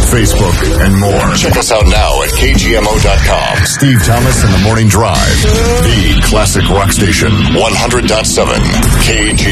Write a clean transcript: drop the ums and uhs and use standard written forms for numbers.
Facebook, and more. Check us out now at KGMO.com. Steve Thomas and the Morning Drive. The classic rock station. 100.7 KG.